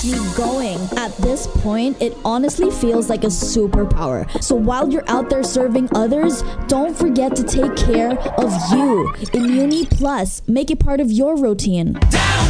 You going. At this point, it honestly feels like a superpower. So while you're out there serving others, don't forget to take care of you. Immuni Plus, make it part of your routine.